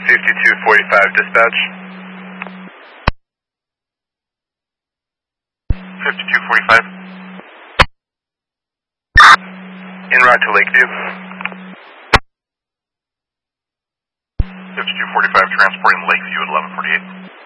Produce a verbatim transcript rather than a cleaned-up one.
fifty-two forty-five dispatch. fifty-two forty-five. En route to Lakeview. fifty-two forty-five transporting Lakeview at eleven forty-eight.